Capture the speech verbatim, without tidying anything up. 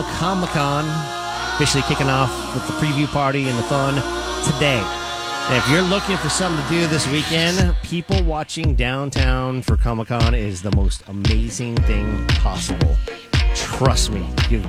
Montreal Comic-Con officially kicking off with the preview party and the fun today. And if you're looking for something to do this weekend, people watching downtown for Comic-Con is the most amazing thing possible. Trust me, you've